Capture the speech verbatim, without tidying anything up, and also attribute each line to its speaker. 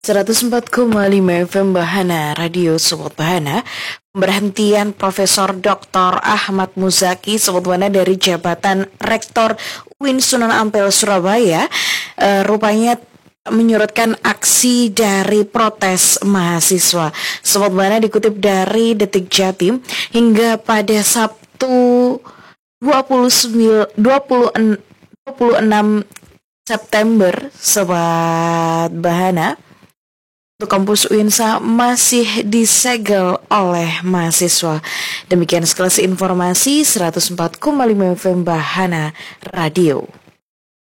Speaker 1: seratus empat koma lima F M Bahana Radio Sobat Bahana. Pemberhentian Profesor Doktor Ahmad Muzaki Sobat Bahana dari jabatan Rektor U I N Sunan Ampel Surabaya e, rupanya menyurutkan aksi dari protes mahasiswa. Sobat Bahana, dikutip dari Detik Jatim, hingga pada Sabtu dua puluh enam September, Sobat Bahana, untuk kampus U I N S A masih disegel oleh mahasiswa. Demikian sekelas informasi seratus empat koma lima F M Bahana Radio.